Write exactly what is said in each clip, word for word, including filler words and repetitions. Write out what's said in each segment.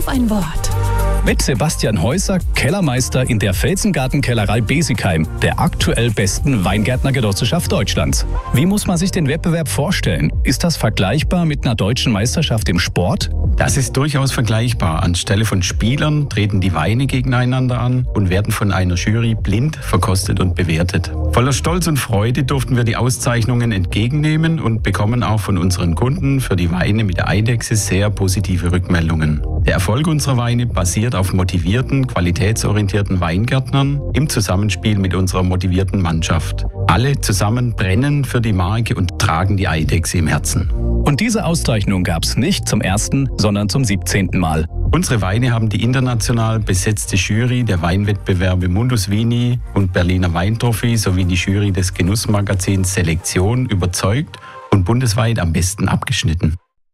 ein Wort. Mit Sebastian Häuser, Kellermeister in der Felsengartenkellerei Besigheim, der aktuell besten Weingärtnergenossenschaft Deutschlands. Wie muss man sich den Wettbewerb vorstellen? Ist das vergleichbar mit einer deutschen Meisterschaft im Sport? Das ist durchaus vergleichbar. Anstelle von Spielern treten die Weine gegeneinander an und werden von einer Jury blind verkostet und bewertet. Voller Stolz und Freude durften wir die Auszeichnungen entgegennehmen und bekommen auch von unseren Kunden für die Weine mit der Eidechse sehr positive Rückmeldungen. Der Erfolg unserer Weine basiert auf motivierten, qualitätsorientierten Weingärtnern im Zusammenspiel mit unserer motivierten Mannschaft. Alle zusammen brennen für die Marke und tragen die Eidechse im Herzen. Und diese Auszeichnung gab es nicht zum ersten, sondern zum siebzehnten Mal. Unsere Weine haben die international besetzte Jury der Weinwettbewerbe Mundus Vini und Berliner Weintrophy sowie die Jury des Genussmagazins Selektion überzeugt und bundesweit am besten abgeschnitten.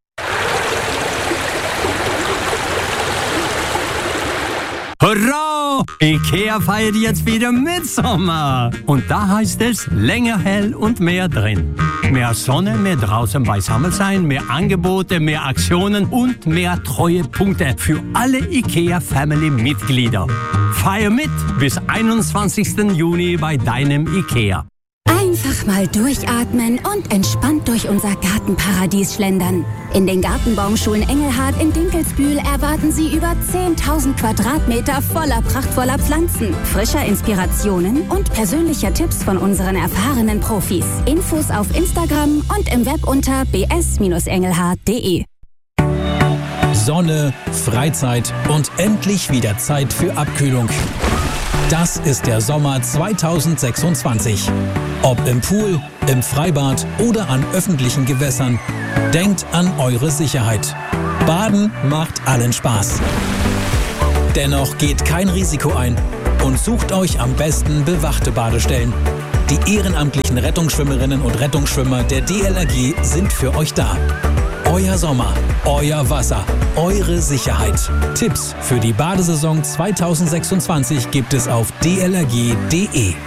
Hurra! IKEA feiert jetzt wieder Mitsommer. Und da heißt es länger hell und mehr drin. Mehr Sonne, mehr draußen beisammen sein, mehr Angebote, mehr Aktionen und mehr Treuepunkte für alle IKEA-Family-Mitglieder. Feier mit bis einundzwanzigsten Juni bei deinem IKEA. Einfach mal durchatmen und entspannt durch unser Gartenparadies schlendern. In den Gartenbaumschulen Engelhard in Dinkelsbühl erwarten Sie über zehntausend Quadratmeter voller prachtvoller Pflanzen, frischer Inspirationen und persönlicher Tipps von unseren erfahrenen Profis. Infos auf Instagram und im Web unter b s engelhard punkt d e. Sonne, Freizeit und endlich wieder Zeit für Abkühlung. Das ist der Sommer zweitausendsechsundzwanzig. Ob im Pool, im Freibad oder an öffentlichen Gewässern, denkt an eure Sicherheit. Baden macht allen Spaß. Dennoch geht kein Risiko ein und sucht euch am besten bewachte Badestellen. Die ehrenamtlichen Rettungsschwimmerinnen und Rettungsschwimmer der D L R G sind für euch da. Euer Sommer, euer Wasser, eure Sicherheit. Tipps für die Badesaison zweitausendsechsundzwanzig gibt es auf d l r g punkt d e.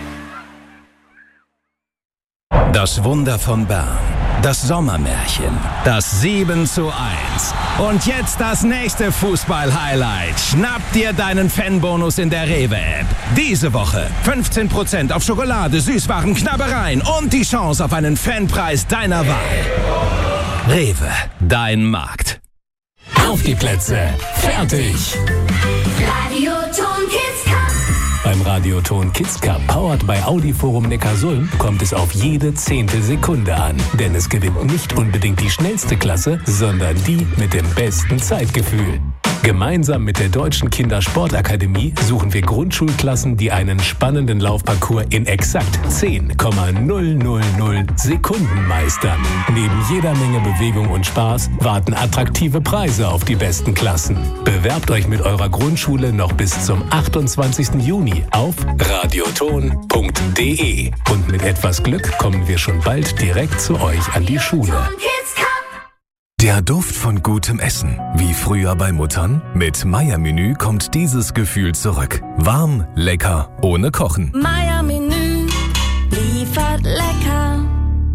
Das Wunder von Bern. Das Sommermärchen. Das sieben zu eins. Und jetzt das nächste Fußball-Highlight. Schnapp dir deinen Fanbonus in der Rewe-App. Diese Woche fünfzehn Prozent auf Schokolade, Süßwaren, Knabbereien und die Chance auf einen Fanpreis deiner Wahl. Rewe, dein Markt. Auf die Plätze, fertig! Radioton Kids Cup. Beim Radioton Kids Cup, powered by Audi Forum Neckarsulm, kommt es auf jede zehnte Sekunde an. Denn es gewinnt nicht unbedingt die schnellste Klasse, sondern die mit dem besten Zeitgefühl. Gemeinsam mit der Deutschen Kindersportakademie suchen wir Grundschulklassen, die einen spannenden Laufparcours in exakt zehn Komma null null null Sekunden meistern. Neben jeder Menge Bewegung und Spaß warten attraktive Preise auf die besten Klassen. Bewerbt euch mit eurer Grundschule noch bis zum achtundzwanzigsten Juni auf radioton punkt d e. Und mit etwas Glück kommen wir schon bald direkt zu euch an die Schule. Der Duft von gutem Essen. Wie früher bei Muttern? Mit Meier-Menü kommt dieses Gefühl zurück. Warm, lecker, ohne Kochen. Meier-Menü liefert lecker.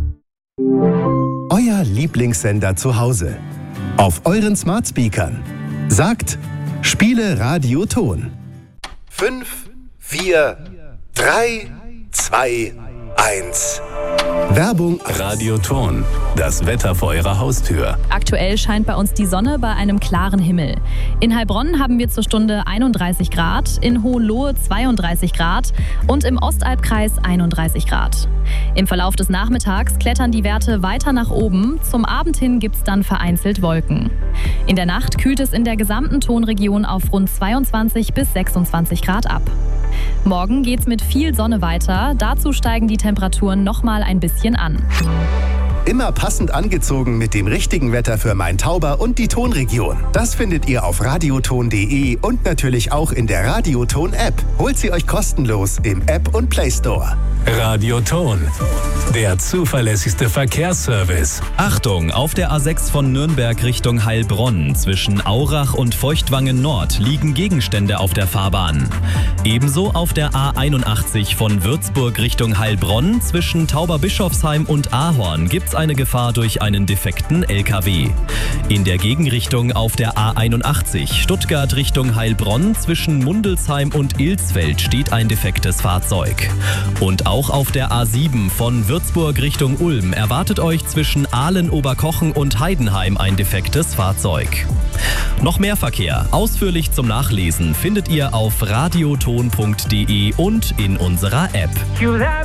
Euer Lieblingssender zu Hause. Auf euren Smart Speakern. Sagt, spiele Radioton. Fünf, vier, drei, zwei, eins. Werbung. Radioton, das Wetter vor eurer Haustür. Aktuell scheint bei uns die Sonne bei einem klaren Himmel. In Heilbronn haben wir zur Stunde einunddreißig Grad, in Hohenlohe zweiunddreißig Grad und im Ostalbkreis einunddreißig Grad. Im Verlauf des Nachmittags klettern die Werte weiter nach oben. Zum Abend hin gibt es dann vereinzelt Wolken. In der Nacht kühlt es in der gesamten Tonregion auf rund zweiundzwanzig bis sechsundzwanzig Grad ab. Morgen geht's mit viel Sonne weiter. Dazu steigen die Temperaturen nochmal ein bisschen an. Immer passend angezogen mit dem richtigen Wetter für Main-Tauber und die Tonregion. Das findet ihr auf radioton punkt d e und natürlich auch in der Radioton-App. Holt sie euch kostenlos im App und Play Store. Radioton, der zuverlässigste Verkehrsservice. Achtung, auf der A sechs von Nürnberg Richtung Heilbronn zwischen Aurach und Feuchtwangen Nord liegen Gegenstände auf der Fahrbahn. Ebenso auf der A einundachtzig von Würzburg Richtung Heilbronn zwischen Tauberbischofsheim und Ahorn gibt's eine Gefahr durch einen defekten L K W. In der Gegenrichtung auf der A einundachtzig Stuttgart Richtung Heilbronn zwischen Mundelsheim und Ilsfeld steht ein defektes Fahrzeug. Und auch auf der A sieben von Würzburg Richtung Ulm erwartet euch zwischen Ahlen-Oberkochen und Heidenheim ein defektes Fahrzeug. Noch mehr Verkehr, ausführlich zum Nachlesen, findet ihr auf radioton punkt de und in unserer App.